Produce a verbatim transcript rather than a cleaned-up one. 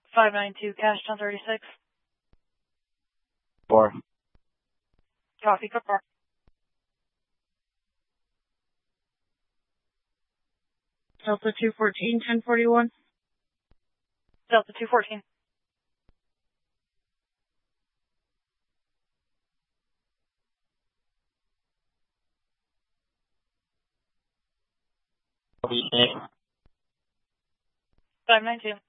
five nine two, Cash ten thirty-six. Four. Copy, cut four. Delta two fourteen, ten forty-one. Delta two fourteen. five nine two.